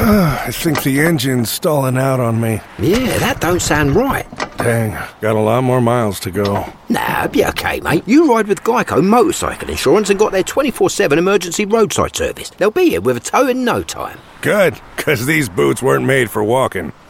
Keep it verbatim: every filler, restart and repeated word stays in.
I think the engine's stalling out on me. Yeah, that don't sound right. Dang, got a lot more miles to go. Nah, it'll be okay, mate. You ride with Geico Motorcycle Insurance and got their twenty-four seven emergency roadside service. They'll be here with a tow in no time. Good, because these boots weren't made for walking.